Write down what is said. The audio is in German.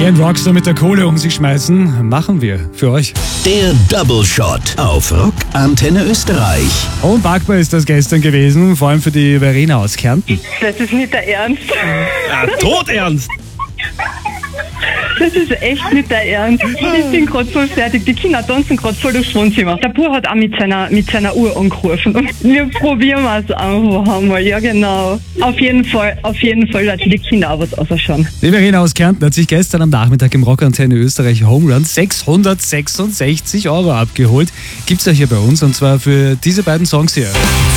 Ein Rockstar mit der Kohle um sich schmeißen, machen wir für euch. Der Double Shot auf Rock Antenne Österreich. Unpackbar ist das gestern gewesen, vor allem für die Verena aus Kärnten. Das ist nicht der Ernst. Ja, todernst! Das ist echt nicht der Ernst. Ich bin gerade voll fertig. Die Kinder tanzen gerade voll durchs Wohnzimmer. Der Bub hat auch mit seiner Uhr angerufen. Und wir probieren es einfach einmal. Ja, genau. Auf jeden Fall, dass die Kinder auch was ausschauen. Die Verena aus Kärnten hat sich gestern am Nachmittag im Rock Antenne Österreich Home Run 666 € abgeholt. Gibt's ja hier bei uns und zwar für diese beiden Songs hier.